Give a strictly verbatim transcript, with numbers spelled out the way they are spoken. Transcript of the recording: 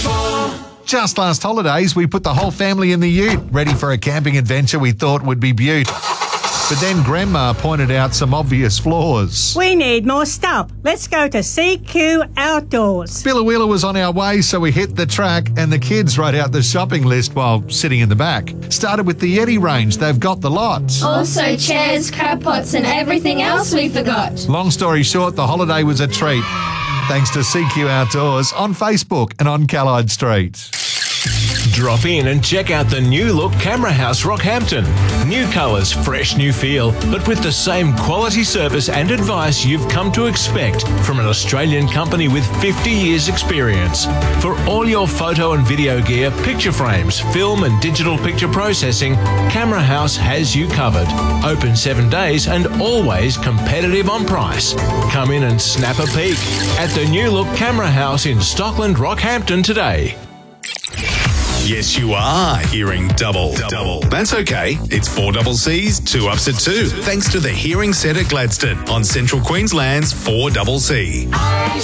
Just last holidays, we put the whole family in the ute, ready for a camping adventure we thought would be beaut. But then Grandma pointed out some obvious flaws. We need more stuff. Let's go to C Q Outdoors. Billawheeler was on our way, so we hit the track, and the kids wrote out the shopping list while sitting in the back. Started with the Yeti range. They've got the lot. Also chairs, crab pots and everything else we forgot. Long story short, the holiday was a treat. Thanks to C Q Outdoors on Facebook and on Callide Street. Drop in and check out the new look Camera House Rockhampton. New colours, fresh new feel, but with the same quality service and advice you've come to expect from an Australian company with fifty years experience. For all your photo and video gear, picture frames, film and digital picture processing, Camera House has you covered. Open seven days and always competitive on price. Come in and snap a peek at the new look Camera House in Stockland, Rockhampton today. Yes, you are hearing double. Double. That's okay. It's four double C's, two ups at two. Thanks to the Hearing Set at Gladstone on Central Queensland's four double C.